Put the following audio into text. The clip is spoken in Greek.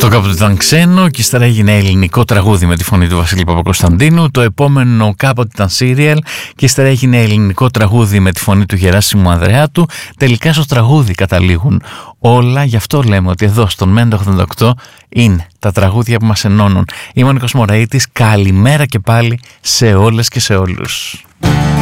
Αυτό κάποτε ήταν ξένο και ύστερα έγινε ελληνικό τραγούδι με τη φωνή του Βασίλη Παπακοσταντίνου. Το επόμενο κάποτε ήταν σύριαλ και ύστερα έγινε ελληνικό τραγούδι με τη φωνή του Γεράσιμου Ανδρεάτου. Τελικά στο τραγούδι καταλήγουν όλα, γι' αυτό λέμε ότι εδώ στον Μέντο 88 είναι τα τραγούδια που μας ενώνουν. Είμαι ο Νίκος Μωραΐτης, καλημέρα και πάλι σε όλες και σε όλους.